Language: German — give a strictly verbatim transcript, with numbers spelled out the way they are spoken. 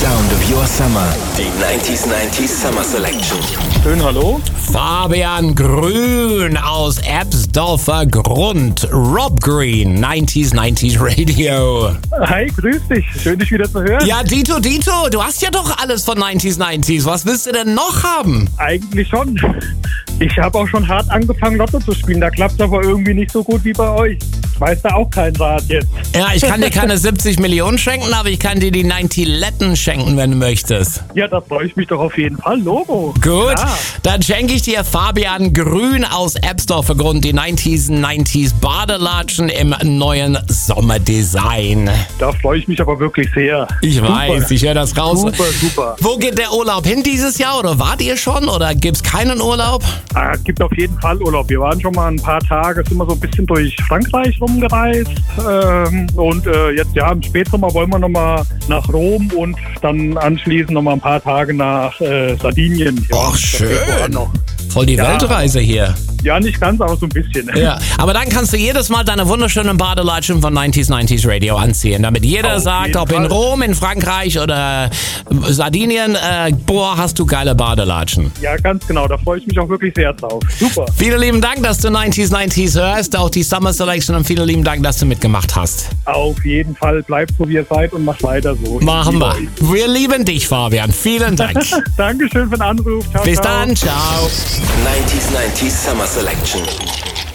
sound of your summer. Die neunzig neunzig Summer Selection. Schön, hallo. Fabian Grün aus Ebsdorfer Grund. Rob Green, neunzig neunzig Radio. Hi, grüß dich. Schön, dich wieder zu hören. Ja, Dito, Dito, du hast ja doch alles von neunzig neunzig. Was willst du denn noch haben? Eigentlich schon. Ich habe auch schon hart angefangen, Lotto zu spielen. Da klappt es aber irgendwie nicht so gut wie bei euch. Ich weiß da auch keinen Rat jetzt. Ja, ich kann dir keine siebzig Millionen schenken, aber ich kann dir die neunzig Letten schenken, wenn du möchtest. Ja, da freue ich mich doch auf jeden Fall. Logo. Gut, Ja. dann schenke ich dir Fabian Grün aus Ebsdorfer Grund die neunzig neunzig Badelatschen im neuen Sommerdesign. Da freue ich mich aber wirklich sehr. Ich Super. weiß, ich höre das raus. Super, super. Wo geht der Urlaub hin dieses Jahr oder wart ihr schon oder gibt's keinen Urlaub? Ah, es gibt auf jeden Fall Urlaub. Wir waren schon mal ein paar Tage, sind wir so ein bisschen durch Frankreich rumgereist. Ähm, und äh, jetzt ja, im Spätsommer wollen wir nochmal nach Rom und dann anschließend nochmal ein paar Tage nach äh, Sardinien. Ja, Och, das Februar schön. noch. Voll die Ja. Weltreise hier. Ja, nicht ganz, aber so ein bisschen. Ja, aber dann kannst du jedes Mal deine wunderschönen Badelatschen von neunzig neunzig Radio anziehen, damit jeder Auf sagt, jeden ob in Fall. Rom, in Frankreich oder Sardinien, äh, boah, hast du geile Badelatschen. Ja, ganz genau. Da freue ich mich auch wirklich sehr drauf. Super. Vielen lieben Dank, dass du neunzig neunzig hörst, auch die Summer Selection, und vielen lieben Dank, dass du mitgemacht hast. Auf jeden Fall. Bleibt so, wie ihr seid und macht weiter so. Ich Machen liebe wir. euch. Wir lieben dich, Fabian. Vielen Dank. Dankeschön für den Anruf. Ciao, Bis ciao. dann. Ciao. neunzig neunzig Summer Selection.